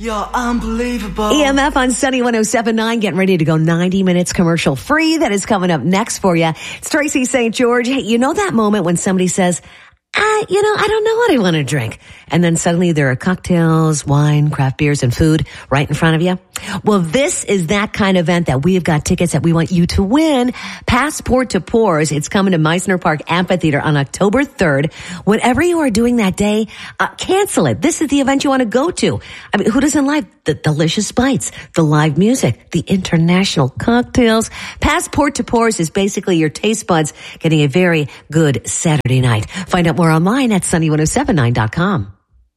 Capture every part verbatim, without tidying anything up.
You're unbelievable. E M F on Sunny one oh seven point nine, getting ready to go ninety minutes commercial free. That is coming up next for you. It's Tracy Saint George. Hey, you know that moment when somebody says, I, you know, I don't know what I want to drink. And then suddenly there are cocktails, wine, craft beers, and food right in front of you. Well, this is that kind of event that we've got tickets that we want you to win. Passport to Pours. It's coming to Meisner Park Amphitheater on October third. Whatever you are doing that day, uh, cancel it. This is the event you want to go to. I mean, who doesn't like the delicious bites, the live music, the international cocktails? Passport to Pours is basically your taste buds getting a very good Saturday night. Find out more online at sunny ten seventy-nine dot com.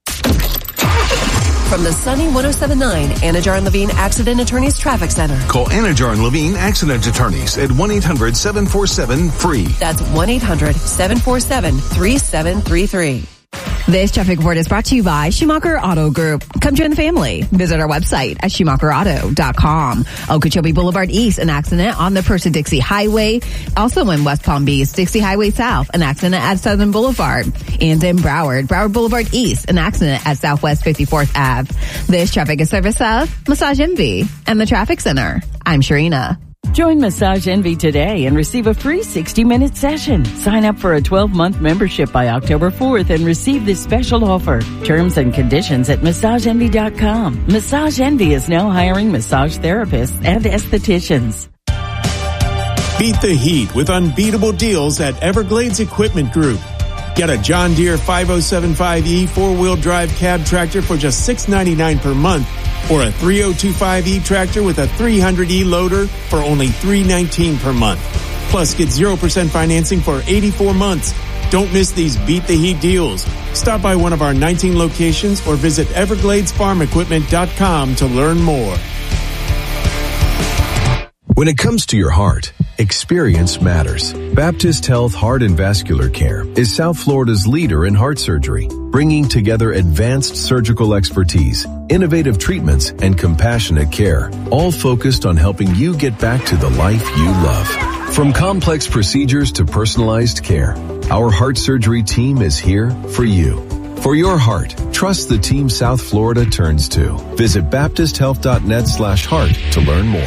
From the Sunny ten seventy-nine Anajar and Levine Accident Attorneys Traffic Center. Call Anajar and Levine Accident Attorneys at one eight hundred seven four seven free. That's one eight hundred seven four seven three seven three three. This traffic report is brought to you by Schumacher Auto Group. Come join the family. Visit our website at schumacher auto dot com. Okeechobee Boulevard East, an accident on the Percy-Dixie Highway. Also in West Palm Beach, Dixie Highway South, an accident at Southern Boulevard. And in Broward, Broward Boulevard East, an accident at Southwest fifty-fourth Avenue. This traffic is service of Massage Envy and the Traffic Center. I'm Sharina. Join Massage Envy today and receive a free sixty-minute session. Sign up for a twelve-month membership by October fourth and receive this special offer. Terms and conditions at massage envy dot com. Massage Envy is now hiring massage therapists and estheticians. Beat the heat with unbeatable deals at Everglades Equipment Group. Get a John Deere five oh seven five E four-wheel drive cab tractor for just six ninety-nine per month, or a three oh two five E tractor with a three hundred E loader for only three nineteen per month. Plus, get zero percent financing for eighty-four months. Don't miss these Beat the Heat deals. Stop by one of our nineteen locations or visit everglades farm equipment dot com to learn more. When it comes to your heart, experience matters. Baptist Health Heart and Vascular Care is South Florida's leader in heart surgery, bringing together advanced surgical expertise, innovative treatments, and compassionate care, all focused on helping you get back to the life you love. From complex procedures to personalized care, our heart surgery team is here for you. For your heart, trust the team South Florida turns to. Visit baptist health dot net slash heart to learn more.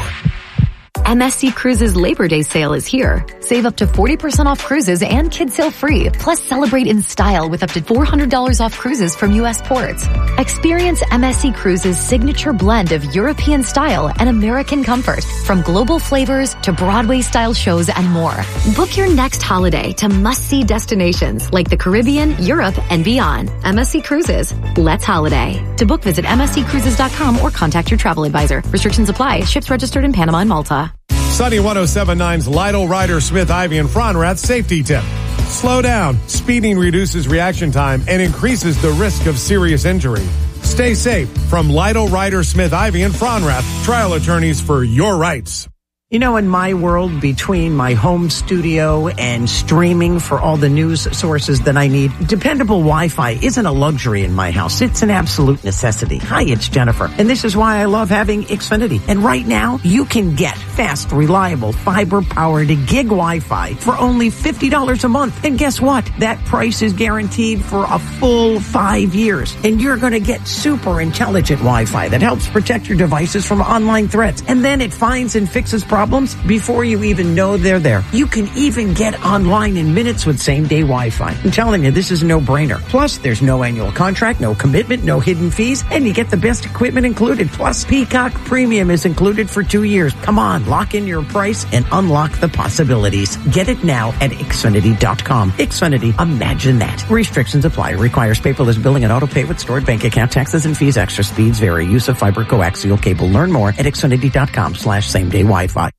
M S C Cruises Labor Day sale is here. Save up to forty percent off cruises and kids sail free. Plus celebrate in style with up to four hundred dollars off cruises from U S ports. Experience M S C Cruises' signature blend of European style and American comfort. From global flavors to Broadway style shows and more. Book your next holiday to must-see destinations like the Caribbean, Europe, and beyond. M S C Cruises. Let's holiday. To book, visit m s c cruises dot com or contact your travel advisor. Restrictions apply. Ships registered in Panama and Malta. Sunny ten seventy-nine's Lytle, Ryder, Smith, Ivy, and Fronrath safety tip. Slow down. Speeding reduces reaction time and increases the risk of serious injury. Stay safe from Lytle, Ryder, Smith, Ivy, and Fronrath, trial attorneys for your rights. You know, in my world, between my home studio and streaming for all the news sources that I need, dependable Wi-Fi isn't a luxury in my house. It's an absolute necessity. Hi, it's Jennifer. And this is why I love having Xfinity. And right now, you can get fast, reliable, fiber-powered gig Wi-Fi for only fifty dollars a month. And guess what? That price is guaranteed for a full five years. And you're going to get super intelligent Wi-Fi that helps protect your devices from online threats. And then it finds and fixes problems problems before you even know they're there. You can even get online in minutes with same-day Wi-Fi. I'm telling you, this is a no-brainer. Plus, there's no annual contract, no commitment, no hidden fees, and you get the best equipment included. Plus, Peacock Premium is included for two years. Come on, lock in your price and unlock the possibilities. Get it now at Xfinity dot com. Xfinity, imagine that. Restrictions apply. Requires paperless billing and auto pay with stored bank account. Taxes and fees. Extra speeds vary. Use of fiber coaxial cable. Learn more at Xfinity dot com slash same-day Wi-Fi.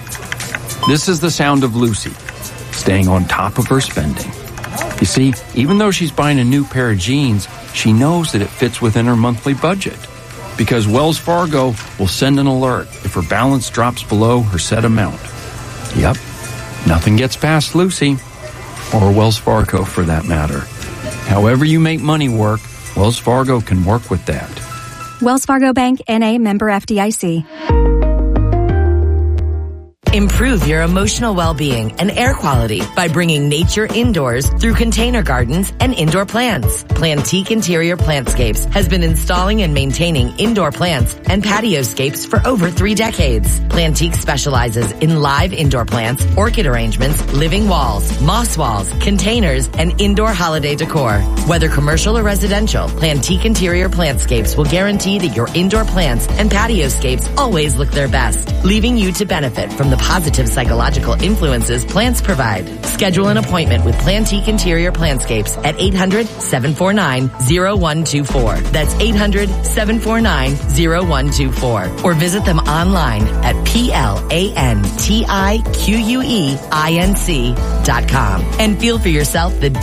This is the sound of Lucy, staying on top of her spending. You see, even though she's buying a new pair of jeans, she knows that it fits within her monthly budget. Because Wells Fargo will send an alert if her balance drops below her set amount. Yep, nothing gets past Lucy, or Wells Fargo for that matter. However you make money work, Wells Fargo can work with that. Wells Fargo Bank, N A, member F D I C. Improve your emotional well-being and air quality by bringing nature indoors through container gardens and indoor plants. Plantique Interior Plantscapes has been installing and maintaining indoor plants and patioscapes for over three decades. Plantique specializes in live indoor plants, orchid arrangements, living walls, moss walls, containers, and indoor holiday decor. Whether commercial or residential, Plantique Interior Plantscapes will guarantee that your indoor plants and patioscapes always look their best, leaving you to benefit from the positive psychological influences plants provide. Schedule an appointment with Plantique Interior Plantscapes at eight hundred, seven four nine, zero one two four. That's eight hundred, seven four nine, zero one two four. Or visit them online at P L A N T I Q U E I N C dot com and feel for yourself the